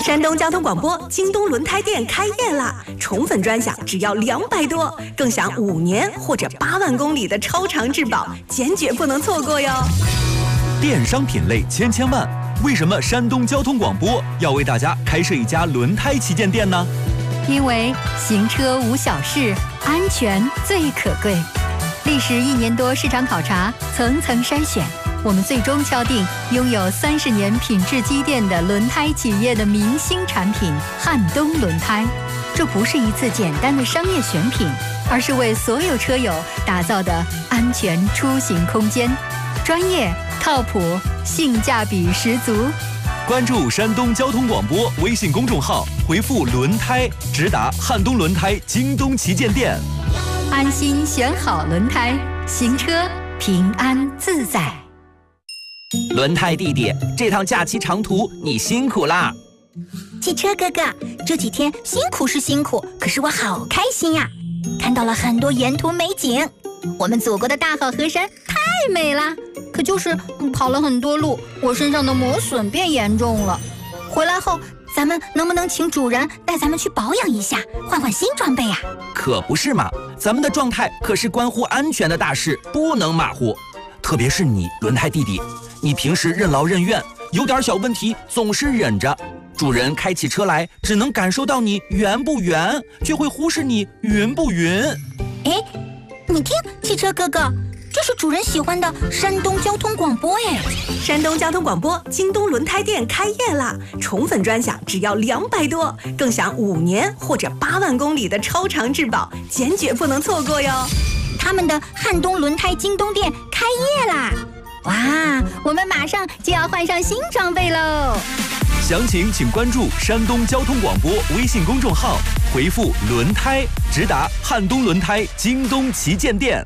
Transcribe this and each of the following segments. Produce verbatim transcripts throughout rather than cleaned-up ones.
山东交通广播京东轮胎店开业啦！宠粉专享只要两百多，更享五年或者八万公里的超长质保，坚决不能错过哟！ 电商品类千千万，为什么山东交通广播要为大家开设一家轮胎旗舰店呢？ 因为行车无小事，安全最可贵。历时一年多市场考察，层层筛选，我们最终敲定拥有三十年品质积淀的轮胎企业的明星产品汉东轮胎。这不是一次简单的商业选品，而是为所有车友打造的安全出行空间，专业、靠谱、性价比十足。 关注山东交通广播微信公众号，回复轮胎直达汉东轮胎京东旗舰店， 安心选好轮胎，行车平安自在。 轮胎弟弟，这趟假期长途你辛苦啦！ 汽车哥哥，这几天辛苦是辛苦，可是我好开心呀！看到了很多沿途美景，我们祖国的大好河山太美了。可就是跑了很多路，我身上的磨损变严重了。回来后，咱们能不能请主人带咱们去保养一下，换换新装备呀？ 可不是嘛，咱们的状态可是关乎安全的大事，不能马虎。特别是你，轮胎弟弟，你平时任劳任怨，有点小问题总是忍着。主人开起车来，只能感受到你圆不圆，却会忽视你匀不匀。 哎，你听，汽车哥哥，这是主人喜欢的山东交通广播哎！ 山东交通广播京东轮胎店开业啦！宠粉专享只要两百多，更享五年或者八万公里的超长质保，坚决不能错过哟！ 他们的汉东轮胎京东店开业啦！哇，我们马上就要换上新装备喽！ 详情请关注山东交通广播微信公众号，回复轮胎直达汉东轮胎京东旗舰店。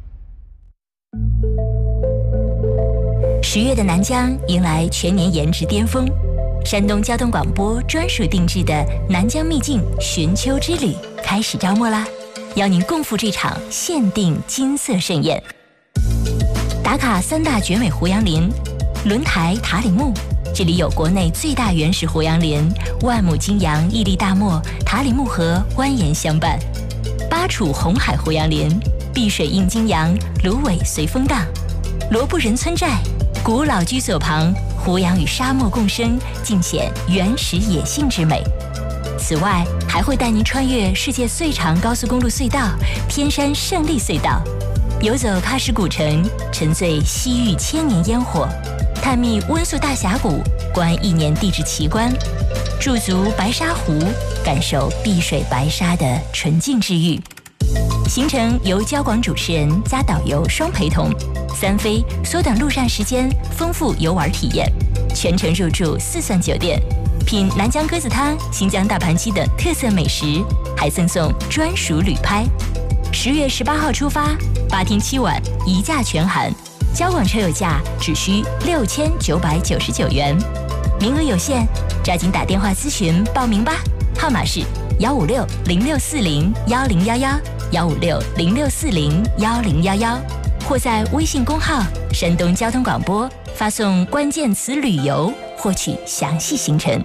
十月的南疆迎来全年颜值巅峰，山东交通广播专属定制的南疆秘境寻秋之旅开始招募啦！邀您共赴这场限定金色盛宴。打卡三大绝美胡杨林，轮台塔里木，这里有国内最大原始胡杨林，万亩金杨屹立大漠，塔里木河蜿蜒相伴；巴楚红海胡杨林，碧水映金杨，芦苇随风荡；罗布人村寨，古老居所旁，胡杨与沙漠共生，尽显原始野性之美。此外，还会带您穿越世界最长高速公路隧道——天山胜利隧道，游走喀什古城，沉醉西域千年烟火，探秘温宿大峡谷，观一年地质奇观，驻足白沙湖，感受碧水白沙的纯净治愈。行程由交广主持人加导游双陪同，三飞缩短路上时间，丰富游玩体验，全程入住四钻酒店，品南疆鸽子汤、新疆大盘鸡等特色美食，还赠送专属旅拍。十月十八号出发，八天七晚，一价全含，交广车友价只需六千九百九十九元，名额有限，抓紧打电话咨询报名吧，号码是幺五六零六四零幺零幺幺幺五六零六四零幺零幺幺，或在微信公号山东交通广播发送关键词旅游获取详细行程。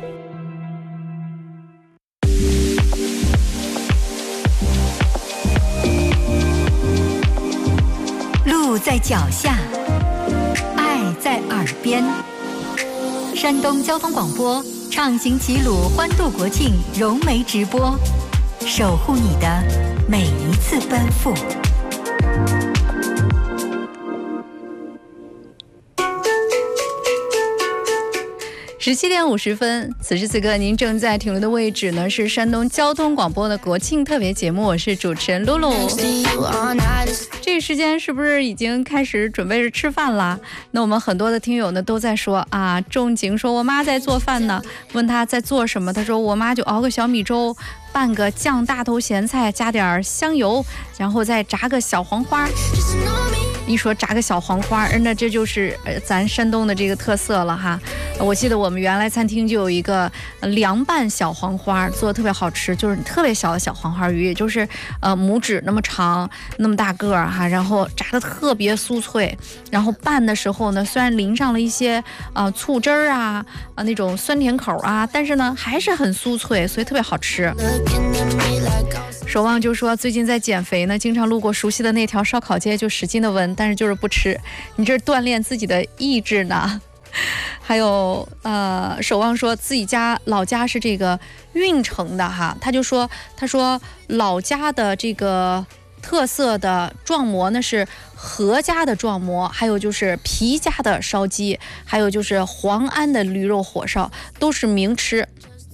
路在脚下，爱在耳边。山东交通广播畅行齐鲁欢度国庆融媒直播，守护你的每一次奔赴。 十七点五十分，此时此刻您正在停留的位置呢是山东交通广播的国庆特别节目，我是主持人露露。这个时间是不是已经开始准备着吃饭啦？那我们很多的听友呢都在说啊，仲景说我妈在做饭呢，问她在做什么，她说我妈就熬个小米粥，拌个酱大头咸菜，加点香油，然后再炸个小黄花。 一说炸个小黄花，那这就是呃咱山东的这个特色了哈。我记得我们原来餐厅就有一个凉拌小黄花，做的特别好吃，就是特别小的小黄花鱼，也就是呃拇指那么长那么大个儿哈，然后炸的特别酥脆，然后拌的时候呢，虽然淋上了一些呃醋汁儿啊啊那种酸甜口啊，但是呢还是很酥脆，所以特别好吃。守望就说最近在减肥呢，经常路过熟悉的那条烧烤街就使劲的闻，但是就是不吃。你这是锻炼自己的意志呢。还有呃，守望说自己家老家是这个运城的哈，他就说他说老家的这个特色的撞馍呢是何家的撞馍，还有就是皮家的烧鸡，还有就是黄安的驴肉火烧，都是名吃。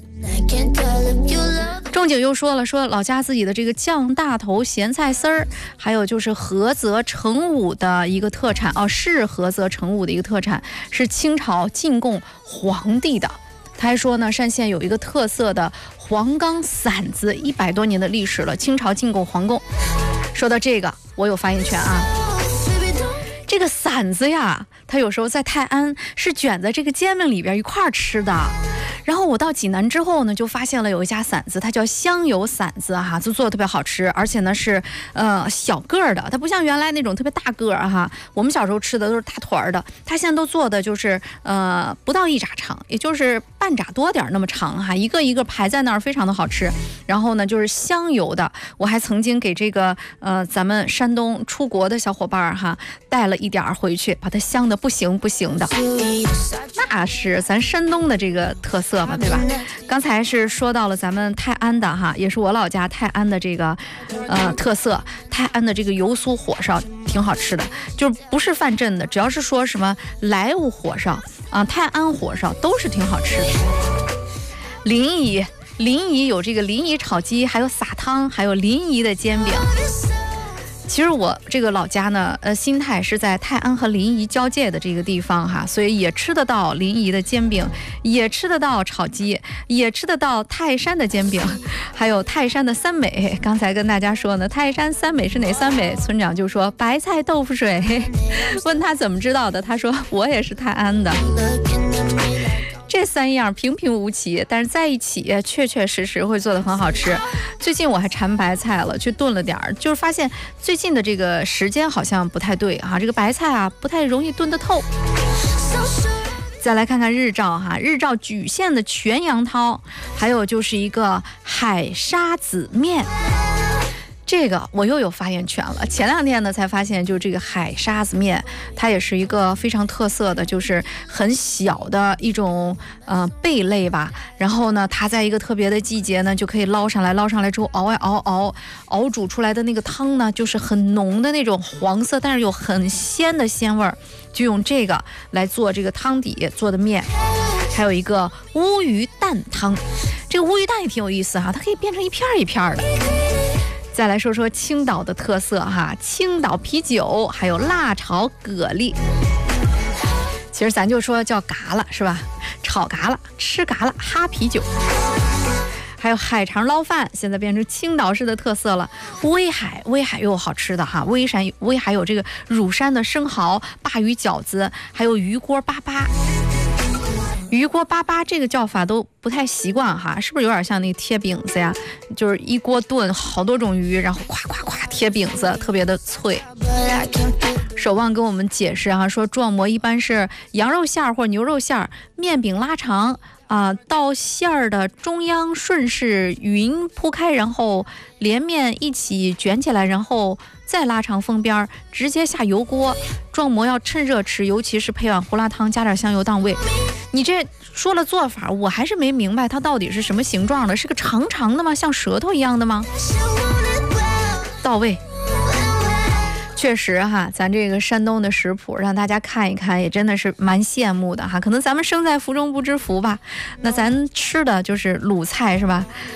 仲景又说了，说老家自己的这个酱大头咸菜丝儿，还有就是菏泽成武的一个特产哦，是菏泽成武的一个特产，是清朝进贡皇帝的。他还说呢，单县有一个特色的黄冈馓子，一百多年的历史了，清朝进贡皇宫。说到这个，我有发言权啊。这个馓子呀，它有时候在泰安是卷在这个煎饼里边一块儿吃的。然后我到济南之后呢，就发现了有一家馓子，它叫香油馓子哈，就做的特别好吃，而且呢是呃小个儿的，它不像原来那种特别大个儿哈，我们小时候吃的都是大团儿的，它现在都做的就是呃不到一拃长，也就是半拃多点那么长哈，一个一个排在那儿，非常的好吃。然后呢就是香油的，我还曾经给这个呃咱们山东出国的小伙伴哈带了一点回去，把它香的不行不行的，那是咱山东的这个特色嘛，对吧？刚才是说到了咱们泰安的哈，也是我老家泰安的这个呃特色，泰安的这个油酥火烧挺好吃的，就是不是范镇的，只要是说什么莱芜火烧啊、泰安火烧都是挺好吃的。临沂临沂有这个临沂炒鸡，还有撒汤，还有临沂的煎饼。其实我这个老家呢，呃，新泰是在泰安和临沂交界的这个地方哈，所以也吃得到临沂的煎饼，也吃得到炒鸡，也吃得到泰山的煎饼，还有泰山的三美。刚才跟大家说呢，泰山三美是哪三美？村长就说白菜豆腐水。问他怎么知道的，他说我也是泰安的。这三样平平无奇，但是在一起确确实实会做得很好吃。最近我还馋白菜了，去炖了点儿，就是发现最近的这个时间好像不太对哈，这个白菜啊不太容易炖得透。再来看看日照哈，日照莒县的全羊汤，还有就是一个海沙子面。这个我又有发言权了。前两天呢才发现，就这个海沙子面，它也是一个非常特色的，就是很小的一种呃贝类吧。然后呢，它在一个特别的季节呢，就可以捞上来，捞上来之后熬呀熬熬，熬煮出来的那个汤呢，就是很浓的那种黄色，但是有很鲜的鲜味儿，就用这个来做这个汤底做的面。还有一个乌鱼蛋汤，这个乌鱼蛋也挺有意思哈，它可以变成一片一片的。再来说说青岛的特色哈，青岛啤酒，还有辣炒蛤蜊。其实咱就说叫嘎啦是吧？炒嘎啦，吃嘎啦，哈啤酒。还有海肠捞饭，现在变成青岛市的特色了。威海，威海又有好吃的哈，威山威海有这个乳山的生蚝鲅鱼饺子，还有鱼锅粑粑。鱼锅粑粑这个叫法都不太习惯哈，是不是有点像那个贴饼子呀？就是一锅炖好多种鱼，然后咵咵咵贴饼子，特别的脆。守望跟我们解释哈，说撞馍一般是羊肉馅儿或牛肉馅儿，面饼拉长啊、呃，到馅儿的中央顺势匀铺开，然后连面一起卷起来，然后再拉长封边，直接下油锅。撞馍要趁热吃，尤其是配碗胡辣汤，加点香油当味。你这说了做法，我还是没明白它到底是什么形状的，是个长长的吗？像舌头一样的吗？到位。确实哈，咱这个山东的食谱让大家看一看，也真的是蛮羡慕的哈。可能咱们生在福中不知福吧。那咱吃的就是鲁菜是吧？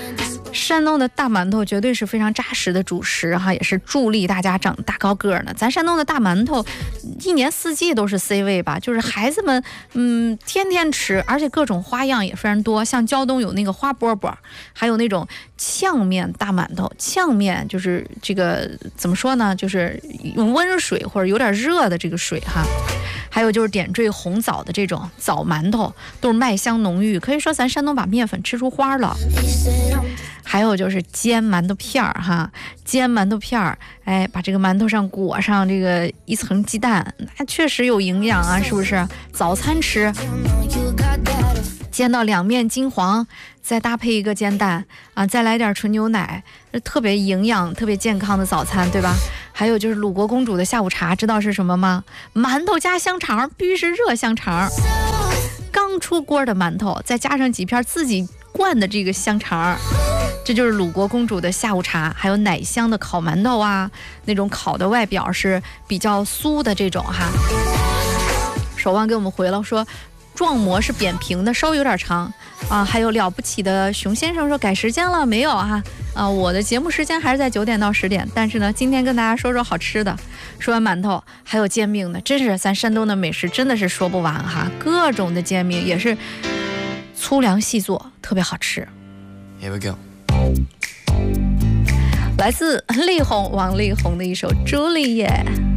山东的大馒头绝对是非常扎实的主食哈，也是助力大家长大高个儿呢。咱山东的大馒头，一年四季都是 C 位吧，就是孩子们嗯天天吃，而且各种花样也非常多。像胶东有那个花饽饽，还有那种炝面大馒头。炝面就是这个怎么说呢？就是用温水或者有点热的这个水哈。还有就是点缀红枣的这种枣馒头，都是麦香浓郁，可以说咱山东把面粉吃出花了。还有就是煎馒头片儿哈，煎馒头片儿，哎，把这个馒头上裹上这个一层鸡蛋，那确实有营养啊，是不是？早餐吃，煎到两面金黄，再搭配一个煎蛋啊，再来点纯牛奶，特别营养、特别健康的早餐，对吧？还有就是鲁国公主的下午茶，知道是什么吗？馒头加香肠，必须是热香肠，刚出锅的馒头，再加上几片自己灌的这个香肠。这就是鲁国公主的下午茶。还有奶香的烤馒头啊，那种烤的外表是比较酥的这种哈。守望给我们回了说，状模是扁平的，稍微有点长啊。还有了不起的熊先生说改时间了没有哈？啊，我的节目时间还是在九点到十点，但是呢，今天跟大家说说好吃的。说完馒头，还有煎饼呢，真是咱山东的美食真的是说不完哈，各种的煎饼也是粗粮细做，特别好吃。 Here we go。 来自力宏王力宏的一首《朱丽叶》。